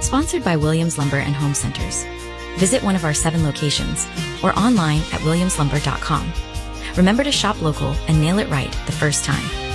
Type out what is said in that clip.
Sponsored by Williams Lumber and Home Centers. Visit one of our 7 locations or online at williamslumber.com. Remember to shop local and nail it right the first time.